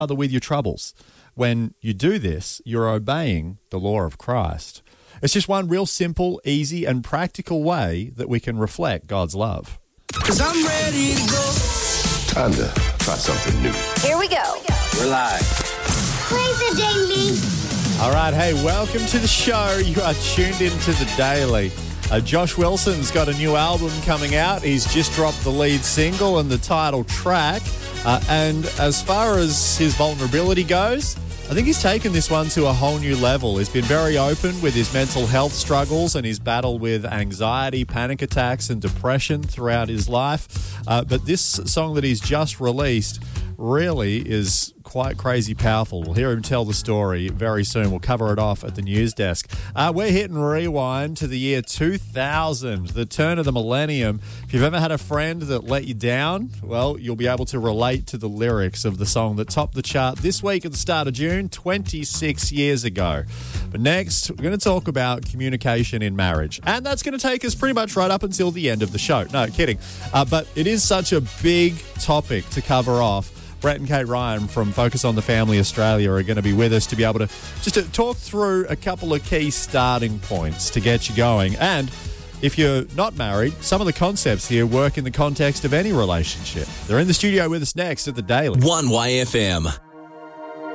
other with your troubles. When you do this, you're obeying the law of Christ. It's just one real simple, easy, and practical way that we can reflect God's love. 'Cause I'm ready to go. Time to try something new. Here we go. We're live. Play the daily. All right, hey, welcome to the show. You are tuned into the Daily. Josh Wilson's got a new album coming out. He's just dropped the lead single and the title track. And as far as his vulnerability goes, I think he's taken this one to a whole new level. He's been very open with his mental health struggles and his battle with anxiety, panic attacks, and depression throughout his life. But this song that he's just released really is quite crazy powerful. We'll hear him tell the story very soon. We'll cover it off at the news desk. We're hitting rewind to the year 2000, the turn of the millennium. If you've ever had a friend that let you down, well, you'll be able to relate to the lyrics of the song that topped the chart this week at the start of June, 26 years ago. But next, we're going to talk about communication in marriage. And that's going to take us pretty much right up until the end of the show. No, kidding. But it is such a big topic to cover off. Brett and Kate Ryan from Focus on the Family Australia are going to be with us to be able to just to talk through a couple of key starting points to get you going. And if you're not married, some of the concepts here work in the context of any relationship. They're in the studio with us next at the Daily. 1YFM.